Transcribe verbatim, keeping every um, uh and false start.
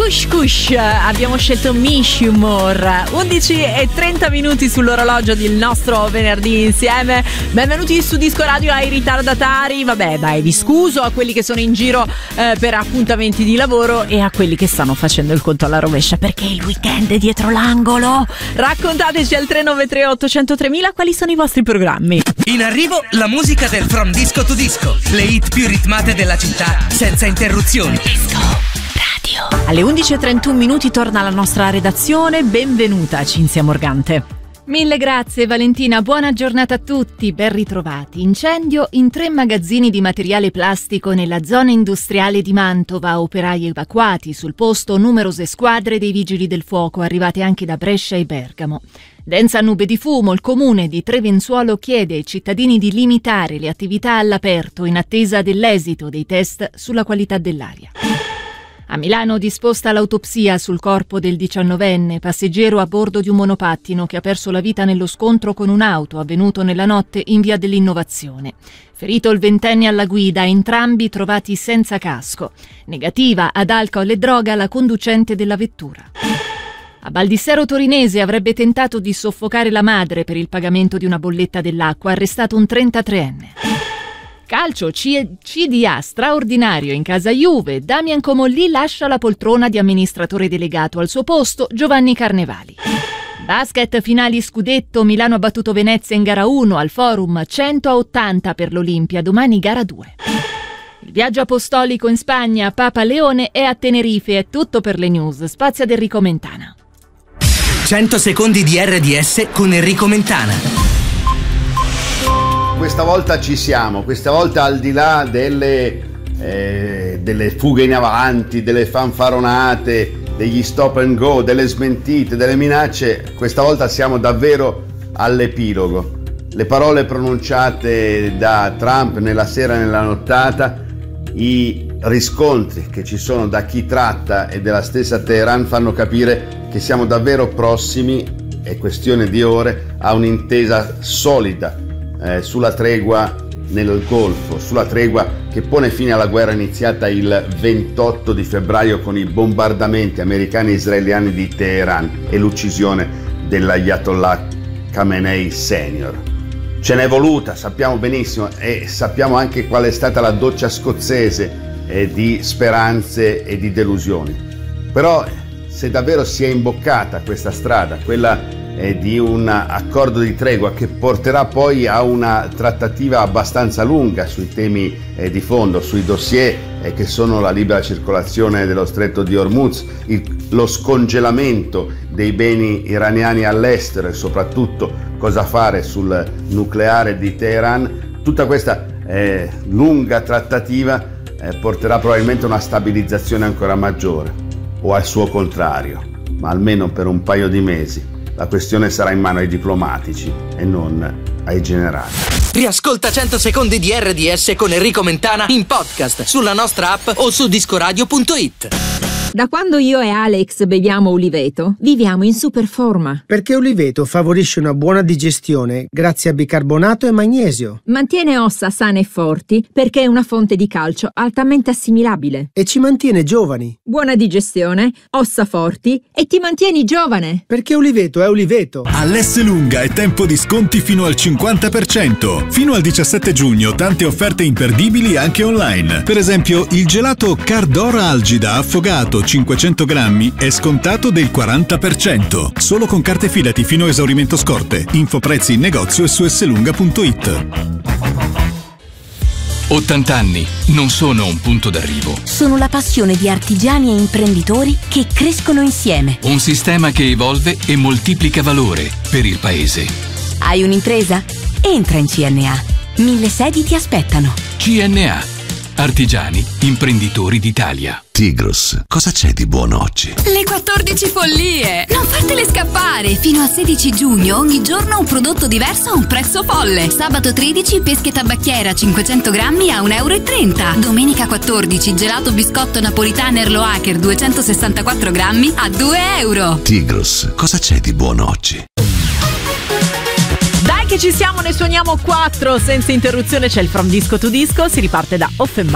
Kush Kush, abbiamo scelto Miss You More. Undici e trenta minuti sull'orologio del nostro venerdì insieme. Benvenuti su Disco Radio ai ritardatari. Vabbè, dai, vi scuso a quelli che sono in giro eh, per appuntamenti di lavoro e a quelli che stanno facendo il conto alla rovescia perché il weekend è dietro l'angolo. Raccontateci al tre nove tre otto zero zero tre mila quali sono i vostri programmi. In arrivo la musica del From Disco to Disco, le hit più ritmate della città senza interruzioni. Disco Radio. Alle undici e trentuno minuti torna la nostra redazione. Benvenuta Cinzia Morgante. Mille grazie Valentina, buona giornata a tutti, ben ritrovati. Incendio in tre magazzini di materiale plastico nella zona industriale di Mantova, operai evacuati, sul posto numerose squadre dei vigili del fuoco arrivate anche da Brescia e Bergamo. Densa nube di fumo, il comune di Trevenzuolo chiede ai cittadini di limitare le attività all'aperto in attesa dell'esito dei test sulla qualità dell'aria. A Milano disposta l'autopsia sul corpo del diciannovenne passeggero a bordo di un monopattino che ha perso la vita nello scontro con un'auto avvenuto nella notte in via dell'Innovazione. Ferito il ventenne alla guida, entrambi trovati senza casco. Negativa ad alcol e droga la conducente della vettura. A Baldissero Torinese avrebbe tentato di soffocare la madre per il pagamento di una bolletta dell'acqua, arrestato un trentatreenne. Calcio C D A straordinario in casa Juve, Damian Comolli lascia la poltrona di amministratore delegato, al suo posto Giovanni Carnevali. Basket finali scudetto, Milano ha battuto Venezia in gara uno al Forum, cento a ottanta per l'Olimpia, domani gara due. Il viaggio apostolico in Spagna, Papa Leone è a Tenerife, è tutto per le news, spazio ad Enrico Mentana. cento secondi di R D S con Enrico Mentana. Questa volta ci siamo, questa volta al di là delle, eh, delle fughe in avanti, delle fanfaronate, degli stop and go, delle smentite, delle minacce, questa volta siamo davvero all'epilogo. Le parole pronunciate da Trump nella sera e nella nottata, i riscontri che ci sono da chi tratta e della stessa Teheran fanno capire che siamo davvero prossimi, è questione di ore, a un'intesa solida Eh, sulla tregua nel Golfo, sulla tregua che pone fine alla guerra iniziata il ventotto di febbraio con i bombardamenti americani e israeliani di Teheran e l'uccisione dell'Ayatollah Khamenei senior. Ce n'è voluta, sappiamo benissimo, e sappiamo anche qual è stata la doccia scozzese eh, di speranze e di delusioni. Però se davvero si è imboccata questa strada, quella di un accordo di tregua che porterà poi a una trattativa abbastanza lunga sui temi eh, di fondo, sui dossier eh, che sono la libera circolazione dello stretto di Hormuz, il, lo scongelamento dei beni iraniani all'estero e soprattutto cosa fare sul nucleare di Teheran. Tutta questa eh, lunga trattativa eh, porterà probabilmente a una stabilizzazione ancora maggiore, o al suo contrario, ma almeno per un paio di mesi la questione sarà in mano ai diplomatici e non ai generali. Riascolta cento secondi di R D S con Enrico Mentana in podcast sulla nostra app o su discoradio punto it. Da quando io e Alex beviamo Uliveto, viviamo in super forma. Perché Uliveto favorisce una buona digestione grazie a bicarbonato e magnesio. Mantiene ossa sane e forti perché è una fonte di calcio altamente assimilabile. E ci mantiene giovani. Buona digestione, ossa forti e ti mantieni giovane. Perché Uliveto è Uliveto. All'Esselunga è tempo di sconti fino al cinquanta per cento. Fino al diciassette giugno tante offerte imperdibili anche online. Per esempio il gelato Cardora Algida affogato cinquecento grammi è scontato del quaranta per cento. Solo con carte Filati fino a esaurimento scorte. Info prezzi in negozio e su esselunga punto it. ottanta anni non sono un punto d'arrivo. Sono la passione di artigiani e imprenditori che crescono insieme. Un sistema che evolve e moltiplica valore per il paese. Hai un'impresa? Entra in C N A. Mille sedi ti aspettano. C N A. Artigiani, imprenditori d'Italia. Tigros, cosa c'è di buono oggi? Le quattordici follie! Non fartele scappare! Fino al sedici giugno ogni giorno un prodotto diverso a un prezzo folle. Sabato tredici pesche tabacchiera cinquecento grammi a un euro e trenta. Domenica quattordici gelato biscotto napolitano Erlo Hacker duecentosessantaquattro grammi a due euro. Tigros, cosa c'è di buono oggi? Dai che ci siamo, ne suoniamo quattro senza interruzione, c'è il From Disco to Disco, si riparte da Offenbach.